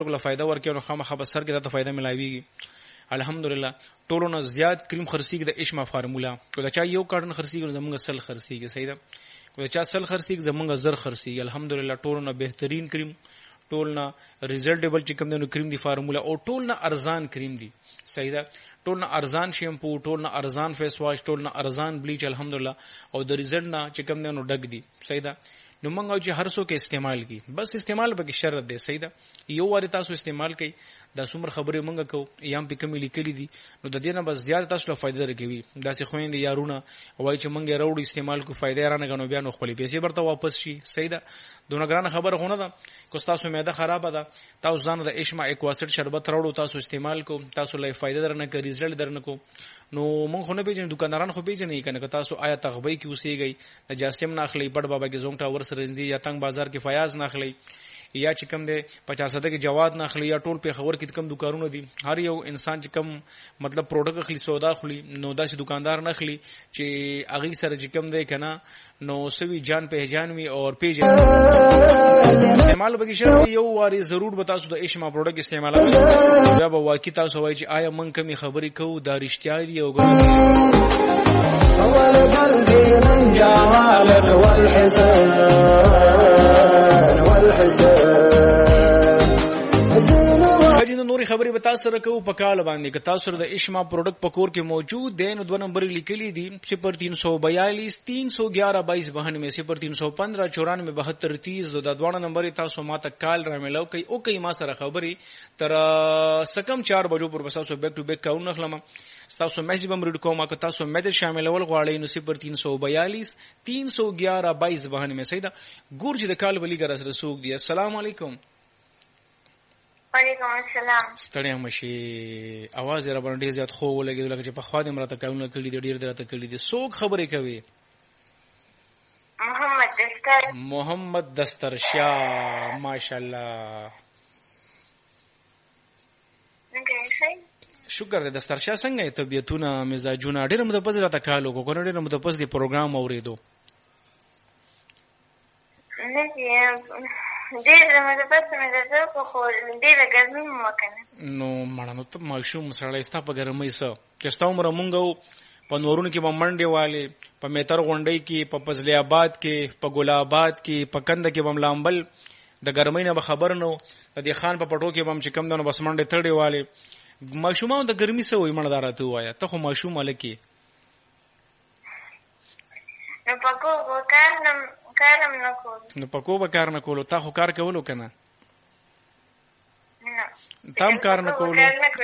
له فائدہ ورکړي نو خامخا به سر کې دا فائدہ ملاويږي. الحمدلله ټولو نه زیات کریم خرسیږي د اشما فارمولا. کو دا چا یو کارټن خرسیږي نو زمونږ سل خرسیږي. صحیح ده. کو دا چا سل خرسیږي زمونږ زر خرسیږي. الحمدلله ټولو نه بهترین کریم، ټول نه ریزلټیبل چې کوم د کریم دی فارمولا، او ټول نه ارزان کریم دی. صحیح ده. ټول نه ارزان شیمپو، ټول نه ارزان فیس واش، ټول نه ارزان بلیچ الحمدلله، او د ریزلټ نه چې کوم د نو ډک دی. صحیح ده. نو موږ چې هر څوک استعمال کی، بس استعمال به کې شرط دی. صحیح ده. یو واری تاسو استعمال کړئ، دا څومره خبرې موږ کوو یا هم په کومې لیکلې دي، نو د دې نه بس زیات تاسو له فائدہ درکوي. داسې خويندې یارونه وایي چې موږ راوړو استعمال کو فائدہ را نه غنو، بیا نو خپل پیسې برته واپس شي. صحیح ده. دونه ګرانه خبره خونه ده. کو تاسو معده خراب ده، تاسو ځان د اشما ایکواسټ شربت راوړو، تاسو استعمال کو، تاسو له فائدہ درنه کوي، رزلټ درنه کو، نو مونږ خو نه پیژنې، دکانداران خو پیژنې کنه. که تاسو آیا تغبی کې اوسېږئ، د جاسم ناخلی، بڑ بابا کې زونګ ټاور سره رندي، یا تنگ بازار کې فیاض ناخلی، یا چې کم دی 50 کې جواد ناخلی، یا ټول په خبر کې کم دکانونه دي. هر یو انسان چې کم مطلب پروډکټ اخلي، سودا خلی، نو داسې دکاندار ناخلی چې اغي سره چې کم دی کنه نو سوي جان په جان وي او پیژن استعمال به کې یو واری ضرور به تاسو د اشما پروډکټ استعمال کوئ. بیا به واقعي تاسو وایي چې آیا من کمی خبرې کوو دا رښتیا دي او طول قلبي من جمالك والحسن نوري خبرې به تاسو سره کوو په کال باندې. که تاسو سره د اشما پروډکټ په کور کې موجود دی نو 2 نمبر لیکلي دي 0342 311 2292 0315 94 72 30. دا 2 نمبر تاسو ماته کال را ملو کوي او کوي ما سره خبرې تر سکم 4 بجو پر تاسو بیک ټو بیک کاون نخلم. تاسو میسج بم ریډ کوم. که تاسو مې شاملول غواړئ نو 0342 311 2292. صحیح ده. ګور چې د کال ولی ګر سره سوق دی. السلام علیکم. وعلیکم السلام. ستړی مشي आवाज را باندې زیات خو ولګي لکه چې په خوا دې مرته کاونه کړی دی، ډیر درته کړی دی. څوک خبرې کوي؟ محمد دسترشاه. ماشاءالله. شکر دې دسترشاه. څنګه طبيعتونه مزاجونه؟ ډیر متپز راته کالو کو کنه، ډیر متپز دی پروګرام اوریدو. ډیر متپز مې درته خو ډیر ګرمي مو کنه. نو مړنو ته ماشوم سره استا په ګرمۍ سره چې ستاسو عمر مونږ په نورونو کې بمنډي والے، په میتر غونډۍ کې، په فضل آباد کې، په ګل آباد کې، په کند کې بملامبل د ګرمۍ نه خبر نو د دې خان په پټو کې بم چې کم دنو بس منډه تړي والے. ماشومان د ګرمۍ سره وي مړدارته وایا ته خو ماشوم الکی. نو پکو کارم نه کول. نو پکو به کار نه کولو. تا خو کار کولو کنه؟ نه تام کار نه کولو.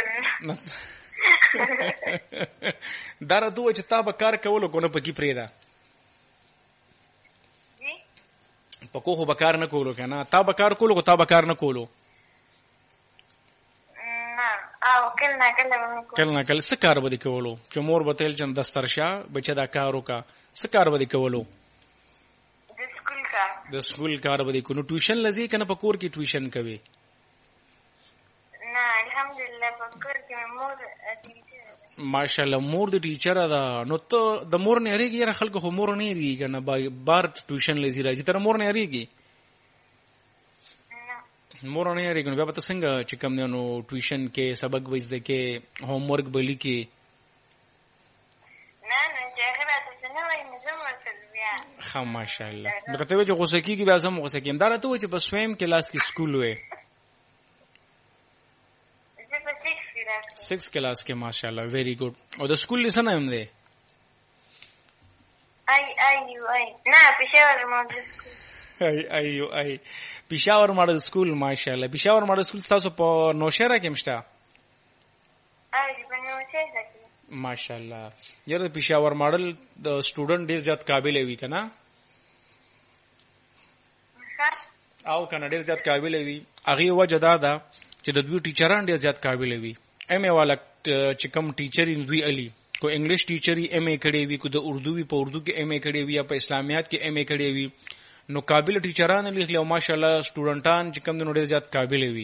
دا راته چې تا به کار کولو کو نه پکی پریدا. پکو خو به کار نه کولو کنه. تا به کار کولو کو تا به کار نه کولو. او کله کله څه کار به کولو چې مور به تل چن دسترشاه بچا دا کارو کا څه کار به کولو؟ د سکول کار به کو. نو ټیوشن لذي کنه په کور کې ټیوشن کوي؟ نه الحمدلله په کور کې مور ټیچر. ماشاءالله مور د ټیچر ده. نو ته د مور نه هریږي یاره خلکو خو مور نه هریږي کنه بار ټیوشن لذي راځي تر مور نه هریږي. مور نه هریږي. نو بیا به څنګه چې کوم نو ټیوشن کې سبق وځد کې هوم ورک بلی کې؟ خا ماشاءالله. دغه ته چې غوسه کیږي بیا زم غوسه کیم. دا راته و چې په سویم کلاس کې سکول وې. 6 کلاس کې ماشاءالله. ویری ګډ. او د سکول لیسن هم دی؟ نه پېښور ماډل سکول. ای پېښور ماډل سکول. ماشاءالله. پېښور ماډل سکول تاسو په نوشهره کې مشته؟ په نوشهره کې. ماشاءالله. یاره پېښور ماډل د سټوډنټ ډیر زیات قابل وي کنه؟ او کنه ډیر زیات قابل وي. هغه وجه دا ده چې د دوی ټیچران ډیر زیات قابل وي. ایم ای والا چې کوم ټیچر دوی علي کو انګلیش ټیچر ایم ای کړي وي، کو د اردو وی په اردو کې ایم ای کړي وي، یا په اسلامیات کې ایم ای کړي وي. نو قابل ټیچران لیکلي او ماشاءالله سټوډنټان چې کوم د ډیر زیات قابل وي.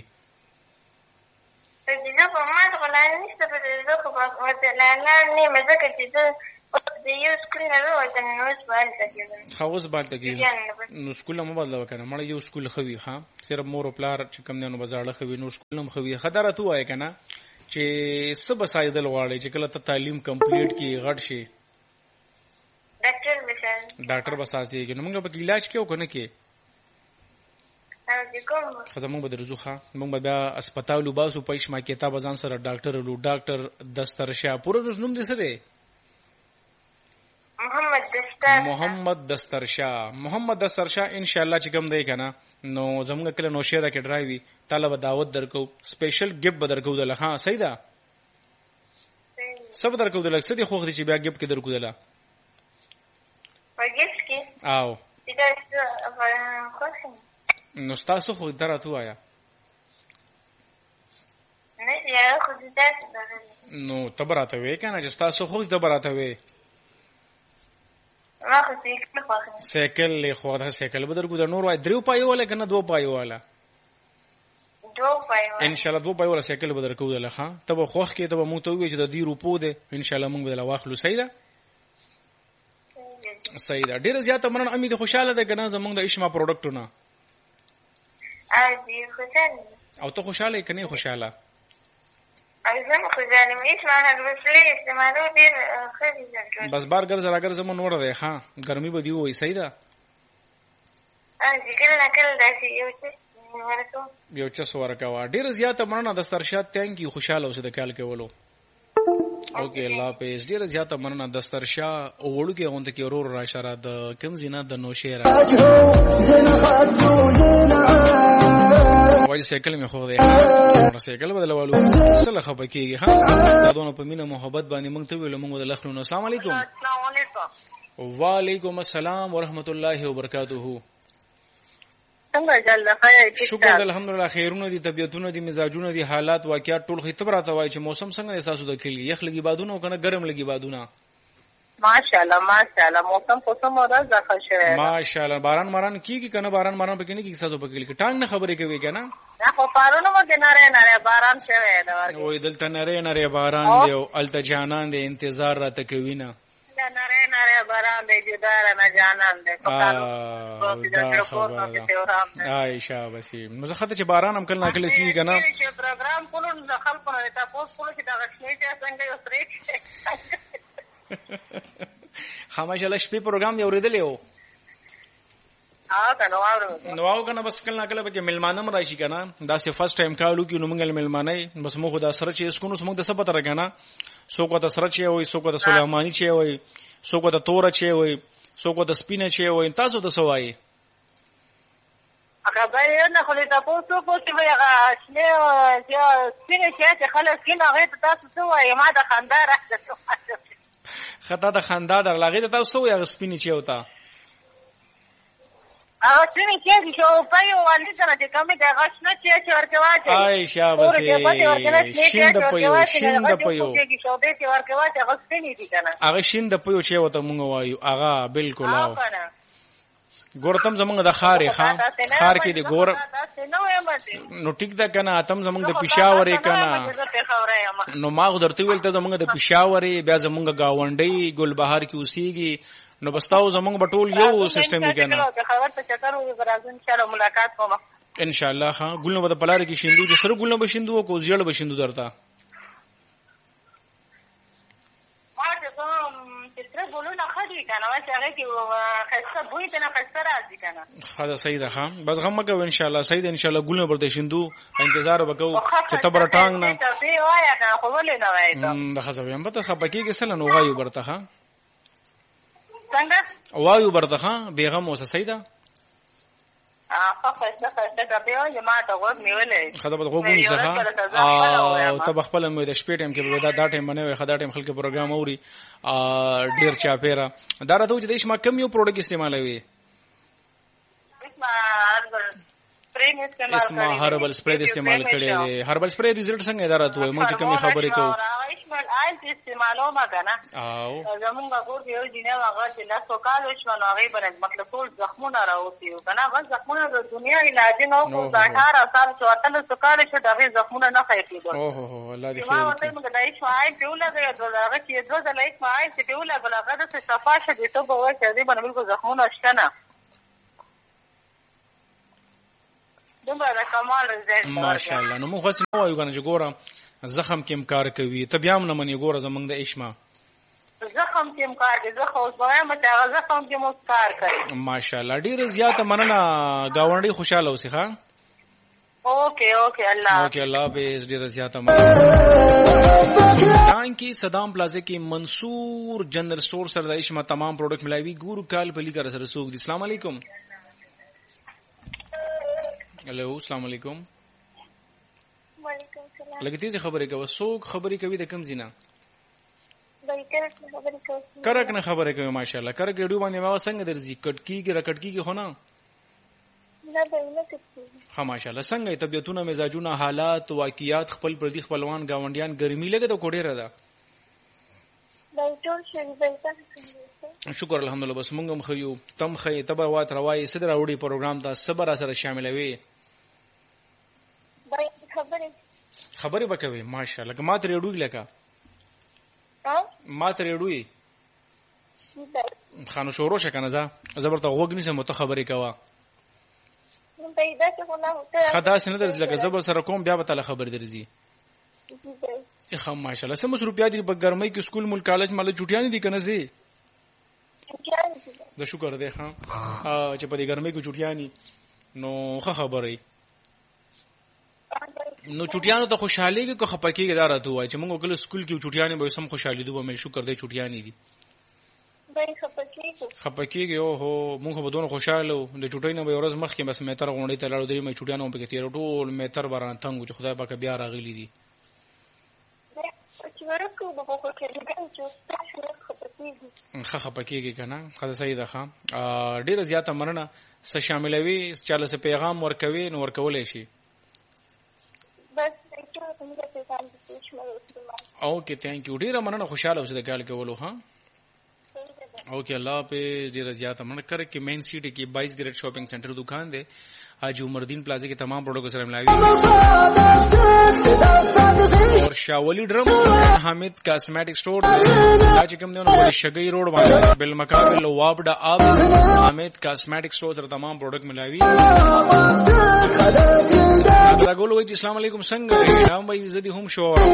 په دې په ما ته غواړم نشته په دې خو په ورته لاله نه مزه کې چې د یو سکول نه وروته نو اوس به هلته کېدم. ښه اوس به هلته کېږي نو سکول هم مه بدلوه که نه مړه یو سکول ښه وي ښه صرف مور او پلار چې کوم دی نو به زاړه ښه وي نور سکول هم ښه وي. ښه دا راته ووایه که نه چې څه به سایدل غواړې چې کله ته تعلیم کمپلیټ کړي غټ شي ډاکټر به شم. ډاکټر به سازېږي نو موږ به پکې علاج کوو که نه کې چې کوم ښه زموږ به درځو ښه موږ به بیا اسپتال وباسو په شما کتاب به ځان سره ډاکټر ولو ډاکټر دسترشاه پوره روز نوم دې څه دی محمد دسترشاه. محمد دسترشاه ان شاء الله چې کوم دی کنه نو زموږ کله نو شهره کې ډرایوي تعالی به دعوت درکو سپیشل ګیفټ به درکو دله ها صحیح ده سب درکو دله څه دي خوخ دي چې بیا ګیفټ کې درکو دله په ګیفټ کې او دا خوښ نو تاسو خو درته وایا نه یا خو دې تاسو نو تبراته وې کنه چې تاسو خو تبراته وې سیکل له خو دا سیکل بدر کو د نور وای درو پایو ولا کنه دو پایو والا ان شاء الله دو پایو ولا سیکل بدر کو دله ها تب خوخ کې تب مو ته وی چې د دی روپو ده ان شاء الله موږ بدل واخلو صحیح ده صحیح ده ډیر زیاته مننه امید خوشاله ده کنه زمونږ د اشما پروډکټونه او ته خوشاله کنه خوشاله بس بار ګرځه راګر زمون نور ده ها ګرمي به دی وای صحیح ده یو څه ورکوا ډیر زیاته مننه د سترشاد ثانک یو خوشاله اوسه د کال کې ولو اوکې الله پېس ډیر زیاته مننه د سترشا وړو کې غونډه کې ورور را اشاره د کم زینا د نوشهره وای سایکل می خو دی سایکل بدلوالو سره خپه کیږي ها دونه په مینه محبت باندې مونږ ته ویل مونږ د لخلونو السلام علیکم. السلام علیکم. وعلیکم السلام ورحمت الله وبرکاته. څنګه جل خیر شکر الحمدلله خیرونه دي طبيعتونه دي مزاجونه دي حالات واقعات ټول خطر راته وای چې موسم څنګه احساسو د کلی یخ لګي بادونه کنه ګرم لګي بادونه ماشاءالله موسم په سم راز ځخه شوی ماشاءالله باران ماران کیږي کنه باران ماران پکې نه کیږي تاسو پکې کې ټانګ نه خبرې کوي کنه نه خو پارونو مګ ناره باران شوی دا ورګي وای دلته ناره باران دی او الته جانان دی انتظار راته کوي نه ناره باران دی جدار نه جانان دی عائشہ بسی مزخته چې باران هم کله ناکله کیږي کنه چې پروګرام کولو د خلکو نه تاسو کولو چې دا غشنی چې څنګه یو سری خاماشاله شپې پروګرام دی اوریدلې و نو کنه بس کله ناکله پکې ملمانم راشي کنه دا سه فرست ټایم کالو کې نو موږ ملمانای بس موږ خدا سره چې اسکو نو موږ د سبا تر کنه سو کو د سره چې وای سو کو د سليماني چې وای سو کو د تور چې وای سو کو د سپینه چې وای تاسو د سوای خبر نه خو ته پوسو چې هغه شنه چې سپینه چې خلاص کینه هغه تاسو سوای ما د خندار خطا د خندا در لاغې ته تاسو یو سپینی چې وتا هغه سپینی چې شو پایو باندې څنګه کومه د غشنه چې ورکواته عائشہ بس شیند پيو شو دې چې ورکواته هغه سپینی دي کنه هغه شیند پيو چې وته مونږ وایو هغه بالکل ګورتم زمونږ د خارې خار کې دی ګور نو ټیک دا کنه اتم زمونږ د پېښاورې کنه نو ما درته ویل ته زمونږ د پېښاورې بیا زمونږ گاونډي ګلبهار کې اوسېږي نو بستاو زمونږ بټول یو سیستم دی کنه خبر ته چکر وي برازو ان شاء الله ملاقات کوم ان شاء الله ها ګلنو په پلار کې شیندو چې سره ګلنو به شیندو کو زیړ به شیندو درته خدا صحیح ده ها بس غم مګو ان شاء الله صحیح ده ان شاء الله ګلنو برته شیندو انتظار وکاو چې تبر ټانګ نه د خزویم به ته خپکی کې سره نو غایو برته ها څنګه وایو برته ها بیغم اوسه صحیح ده خدا به غوګونی ځه او ته خپل مې د شپې ټیم کې به دا ټیم باندې خدا ټیم خلک پروګرام اوري ډیر چا پیرا دا راته چې دیش ما کم یو پروډکټ استعمالوي اسما هربل سپری استعمال کړي دي هربل سپری ریزلټ څنګه دا راته موږ کومه خبرې کوو آیل چې استعمالومه که نه زمونږ کور کې یو جینۍ وه هغه چې لسو کالو شوه نو هغې به مطلب ټول زخمونه راوتي وو که نه هغه زخمونه د دنیا علاجي نه وکړو د 18 سال چې 18 کاله شو د هغې زخمونه نه ښه کېدل ما ورته ویل د ایچ آیل پرې ولګوي هغه چې 2 ځله ایچ آیل چې پرې ولګول هغه داسې صفا شه دې ته به وایي چې هغې باندې بلکل زخمونه شته نه دومره د کمال رزلټ ماشاءالله. نو موږ خو څه نه وایو که نه چې ګوره زخم کې کار کوي ته بیا هم نه منې ګوره زمونږ د اشما زخم کې کار کوي زه خو اوس به وایم چې هغه زخم کې مو کار کوي ماشاءالله. ډېره زیاته مننه ګاونډی خوشحاله اوسې ښه اوکے اللہ حافظ. ډېره زیاته مننه. ټانکی صدام پلازا کې منصور جنرل سٹور سره د اشما تمام پروډکټ ملایوي ګورو کال په لیکه سره سوق دي. السلام علیکم. هلو السلام علیکم. وعلیکم السلام. لکه تیزی خبرې کوي څوک خبرې کوي د کم زینا کرک نه خبرې کوي ماشاءالله. کرک ریډیو باندې ما څنګه درځي کټکیږي را کټکیږي خو نه ها ماشاءالله. څنګه طبيعتونه مزاجونه حالات واقعیات خپل پردي خپلوان گاونډیان ګرمي لګه ته کوډه را ده شکر الحمدلله. بس مونږ هم خيو تم خي تبر وات روای صدر اوړي پروګرام ته صبر سره شاملوي خبرې وکوي ماشاءالله. که ما ته ریډوي لکه ما ته ریډوي خانو شورو شکنه زبر ته وګ نسم ته خبرې کوا خدا سينه درځي لکه زبر سره کوم بیا به تعالی خبر درځي ښه ماشاءالله. سم روپیا دي په ګرمۍ کې سکول مول کالج مال چټیان دي کنه زی د شکر دی ښا چې په دې ګرمۍ کې چټیانی نو ښه خبرې نو چټیانو ته خوشحالي کې کو خپکیږي دا راته وای چې موږ کله سکول کې چټیانی به سم خوشحالي دوه مې شکر دی چټیانی دي خپکیږي او هو موږ به دونه خوشاله د چټۍ نه به ورځ مخ کې بس مې تر غونډې ته لاړو درې مې چټیانو په کې تیر ټول مې تر بران څنګه چې خدای پاک بیا راغلی دي خپکیږي کنه خدای صحیح ده ښا. ډیره زیاته مننه. څه شاملوي چاله څه پیغام ورکوي نو ورکولای شي اوکے تھینک یو. ډیره مننه خوشاله اوسه د کال کولو ها اوکے الله په ډیره زیاته مننه. کر کې مین سیټ کې 22 گریڈ شاپنگ سنٹر دکان دی حاجی عمردین پلازا کے تمام پروڈکٹ سره ملاوي اور شاولی ڈرم حامد کاسمیٹک سٹور دا چې کوم دی نو شګي روډ باندې بل مقابل وابډا اب حامد کاسمیٹک سٹور سره تمام پروڈکٹ ملاوي. راغول وای چې السلام علیکم څنګه نام وای زدي هم شو